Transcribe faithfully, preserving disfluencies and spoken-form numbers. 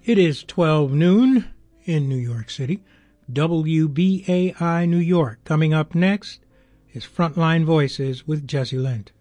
It is twelve noon in New York City. W B A I New York. Coming up next is Frontline Voices with Jesse Lent.